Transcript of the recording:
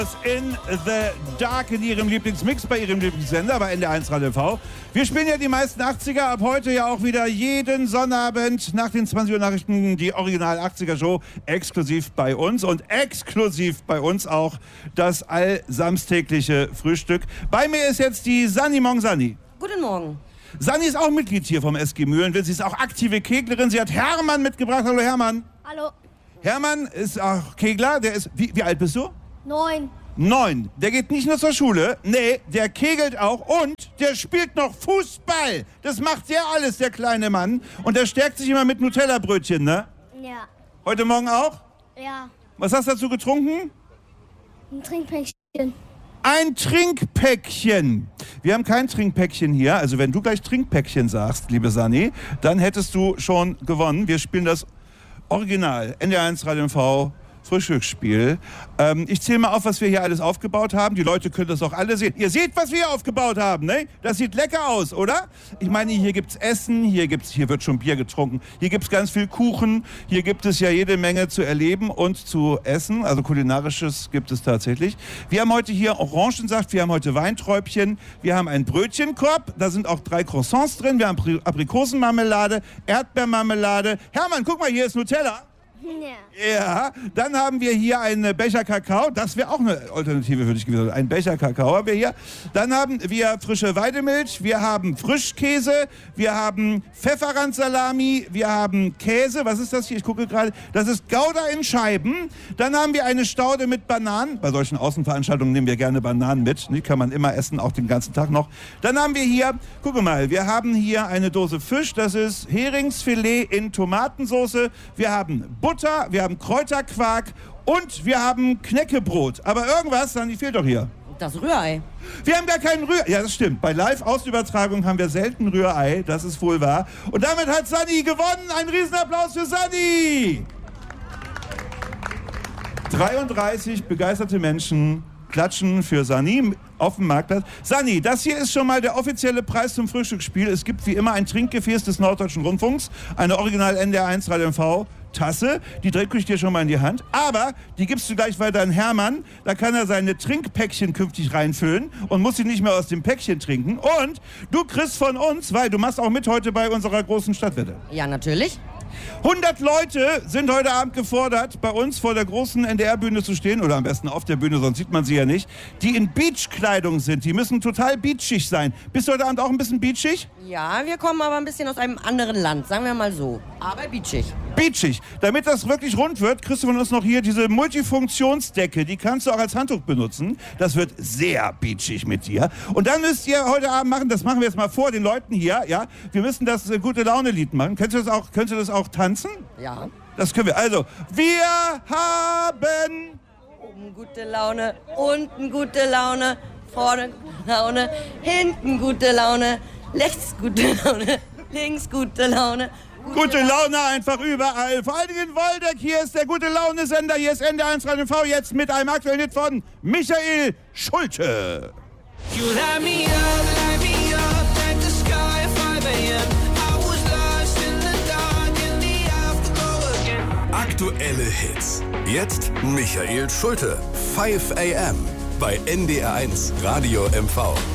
In the Dark in ihrem Lieblingsmix bei ihrem Lieblingssender bei NDR1 Radio V. Wir spielen ja die meisten 80er, ab heute ja auch wieder jeden Sonnabend nach den 20 Uhr Nachrichten die Original 80er Show exklusiv bei uns und exklusiv bei uns auch das allsamstägliche Frühstück. Bei mir ist jetzt die Sanni Mongsani. Guten Morgen. Sanni ist auch Mitglied hier vom SG Mühlenwitz. Sie ist auch aktive Keglerin. Sie hat Hermann mitgebracht. Hallo Hermann. Hallo. Hermann ist auch Kegler. Der ist, wie alt bist du? 9. 9. Der geht nicht nur zur Schule, nee, der kegelt auch und der spielt noch Fußball. Das macht der alles, der kleine Mann. Und der stärkt sich immer mit Nutella-Brötchen, ne? Ja. Heute Morgen auch? Ja. Was hast du dazu getrunken? Ein Trinkpäckchen. Ein Trinkpäckchen. Wir haben kein Trinkpäckchen hier. Also wenn du gleich Trinkpäckchen sagst, liebe Sanni, dann hättest du schon gewonnen. Wir spielen das Original NDR1 Radio V Frühstücksspiel. Ich zähle mal auf, was wir hier alles aufgebaut haben. Die Leute können das auch alle sehen. Ihr seht, was wir hier aufgebaut haben, ne? Das sieht lecker aus, oder? Ich meine, hier gibt's Essen, hier wird schon Bier getrunken, hier gibt's ganz viel Kuchen, hier gibt es ja jede Menge zu erleben und zu essen. Also kulinarisches gibt es tatsächlich. Wir haben heute hier Orangensaft, wir haben heute Weinträubchen, wir haben einen Brötchenkorb, da sind auch 3 Croissants drin, wir haben Aprikosenmarmelade, Erdbeermarmelade. Hermann, guck mal, hier ist Nutella. Ja. Ja, dann haben wir hier einen Becher Kakao. Das wäre auch eine Alternative für dich gewesen. Ein Becher Kakao haben wir hier. Dann haben wir frische Weidemilch. Wir haben Frischkäse. Wir haben Pfefferrandsalami. Wir haben Käse. Was ist das hier? Ich gucke gerade. Das ist Gouda in Scheiben. Dann haben wir eine Staude mit Bananen. Bei solchen Außenveranstaltungen nehmen wir gerne Bananen mit. Die kann man immer essen, auch den ganzen Tag noch. Dann haben wir hier, gucke mal, wir haben hier eine Dose Fisch. Das ist Heringsfilet in Tomatensauce. Wir haben Butter, wir haben Kräuterquark und wir haben Knäckebrot. Aber irgendwas, dann fehlt doch hier. Das Rührei. Wir haben gar keinen Rührei. Ja, das stimmt. Bei Live-Ausübertragung haben wir selten Rührei. Das ist wohl wahr. Und damit hat Sanni gewonnen. Ein Riesenapplaus für Sanni. 33 begeisterte Menschen klatschen für Sanni auf dem Marktplatz. Sanni, das hier ist schon mal der offizielle Preis zum Frühstücksspiel. Es gibt wie immer ein Trinkgefäß des Norddeutschen Rundfunks, eine Original NDR1 Radio V Tasse, die drücke ich dir schon mal in die Hand, aber die gibst du gleich weiter an Hermann, da kann er seine Trinkpäckchen künftig reinfüllen und muss sie nicht mehr aus dem Päckchen trinken und du kriegst von uns, weil du machst auch mit heute bei unserer großen Stadtwette. Ja, natürlich. 100 Leute sind heute Abend gefordert, bei uns vor der großen NDR-Bühne zu stehen, oder am besten auf der Bühne, sonst sieht man sie ja nicht, die in Beachkleidung sind. Die müssen total beachig sein. Bist du heute Abend auch ein bisschen beachig? Ja, wir kommen aber ein bisschen aus einem anderen Land, sagen wir mal so. Aber beachig. Beachig. Damit das wirklich rund wird, kriegst du von uns noch hier diese Multifunktionsdecke. Die kannst du auch als Handtuch benutzen. Das wird sehr beachig mit dir. Und dann müsst ihr heute Abend machen, das machen wir jetzt mal vor den Leuten hier, ja. Wir müssen das Gute-Laune-Lied machen. Könnt ihr das auch tanzen? Ja. Das können wir. Also, wir haben Oben gute Laune, unten gute Laune, vorne gute Laune, hinten gute Laune, rechts gute Laune, links gute Laune. gute Laune einfach überall. Vor allen Dingen in Woldeck. Hier ist der Gute-Laune-Sender. Hier ist NDR1 Radio V. Jetzt mit einem aktuellen Hit von Michael Schulte. You light me up like the sky at 5 a.m. I was lost in the dark in the afterglow again. Aktuelle Hits. Jetzt Michael Schulte. 5 a.m. bei NDR1 Radio MV.